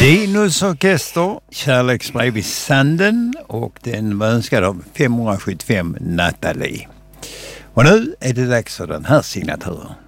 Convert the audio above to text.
Dinos orkester, Kärleksbrev i sanden, och den var önskad av 575 Nathalie. Och nu är det dags för den här signaturen.